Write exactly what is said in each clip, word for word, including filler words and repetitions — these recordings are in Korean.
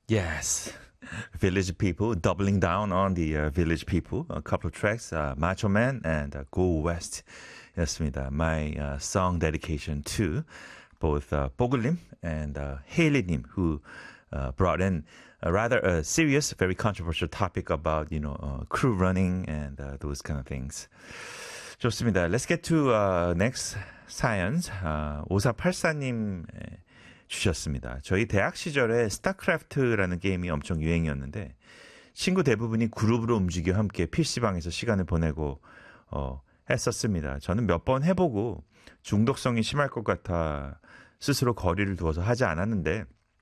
Yes. Village People, doubling down on the uh, Village People. A couple of tracks, uh, Macho Man and uh, Go West 였습니다. My uh, song dedication to both uh, 뽀글님 and uh, Haley님, who uh, brought in a rather a serious, very controversial topic about, you know, uh, crew running and uh, those kind of things. 좋습니다. Let's get to uh, next 사연. Uh, 오사팔사님 주셨습니다. 저희 대학 시절에 스타크래프트라는 게임이 엄청 유행이었는데 친구 대부분이 그룹으로 움직여 함께 피시방에서 시간을 보내고 어, 했었습니다. 저는 몇 번 해보고 중독성이 심할 것 같아 스스로 거리를 두어서 하지 않았는데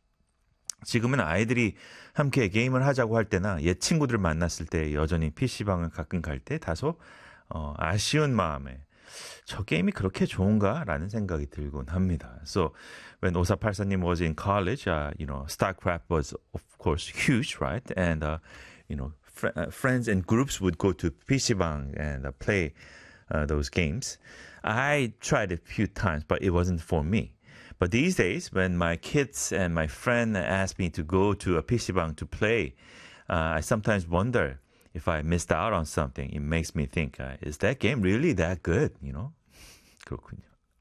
지금은 아이들이 함께 게임을 하자고 할 때나 옛 친구들 만났을 때 여전히 피시방을 가끔 갈 때 다소 어, 아쉬운 마음에 저 게임이 그렇게 좋은가? 라는 생각이 들곤 합니다. So, when 오사팔사님 was in college, uh, you know, StarCraft was, of course, huge, right? And, uh, you know, fr- uh, friends and groups would go to 피시방 and uh, play uh, those games. I tried a few times, but it wasn't for me. But these days, when my kids and my friend ask me to go to a 피시방 to play, uh, I sometimes wonder if I missed out on something. It makes me think, uh, is that game really that good? You know? 그렇군요.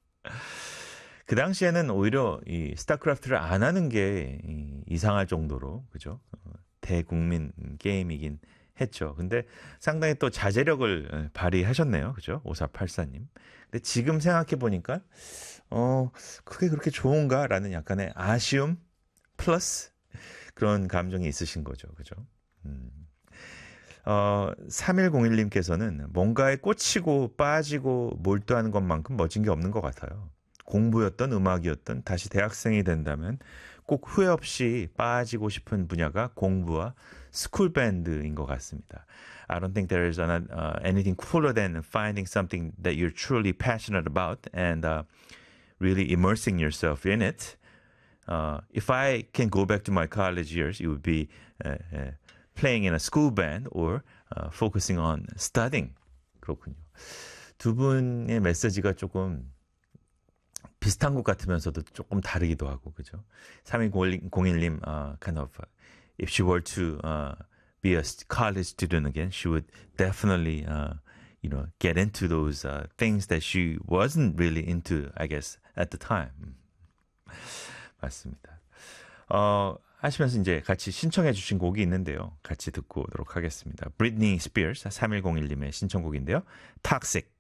그 당시에는 오히려 이 스타크래프트를 안 하는 게 이상할 정도로, 그죠? 대국민 게임이긴 했죠. 근데 상당히 또 자제력을 발휘하셨네요. 그죠? 오사팔사님. 근데 지금 생각해보니까, 어, 그게 그렇게 좋은가? 라는 약간의 아쉬움 플러스 그런 감정이 있으신 거죠. 그죠? 음. 어, 삼일공일님께서는 뭔가에 꽂히고 빠지고 몰두하는 것만큼 멋진 게 없는 것 같아요. 공부였던 음악이었던 다시 대학생이 된다면 꼭 후회 없이 빠지고 싶은 분야가 공부와 스쿨 밴드인 것 같습니다. I don't think there is an, uh, anything cooler than finding something that you're truly passionate about and uh, really immersing yourself in it. Uh, if I can go back to my college years, it would be uh, uh, playing in a school band or uh, focusing on studying. 그렇군요. 두 분의 메시지가 조금 비슷한 것 같으면서도 조금 다르기도 하고, 그죠? 삼일공일님, uh, kind of, uh, if she were to uh, be a college student again, she would definitely, uh, you know, get into those uh, things that she wasn't really into, I guess, at the time. 맞습니다. 어, 하시면서 이제 같이 신청해 주신 곡이 있는데요. 같이 듣고 오도록 하겠습니다. Britney Spears, 삼일공일님의 신청곡인데요. Toxic.